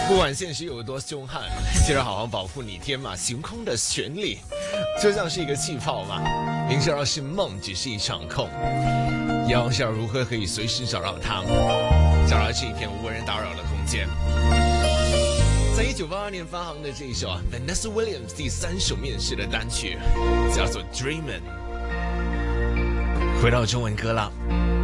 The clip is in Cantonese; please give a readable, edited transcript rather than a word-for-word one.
不管现实有多凶悍，既然好好保护你天马行空的旋律，就像是一个气泡嘛。明知道是梦，只是一场空，要想如何可以随时找到它，找到这一片无人打扰的空间。在1982年发行的这一首Vanessa Williams 第3首面世的单曲，叫做《Dreamin'》。回到中文歌了。